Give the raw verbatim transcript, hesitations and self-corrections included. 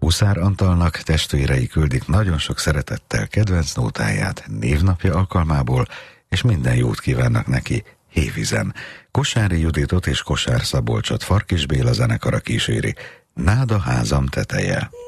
Huszár Antalnak testvérei küldik nagyon sok szeretettel kedvenc nótáját névnapja alkalmából, és minden jót kívánnak neki Hévízen. Kossári Juditot és Kosár Szabolcsot Farkis Béla zenekara kíséri. Nád a házam teteje.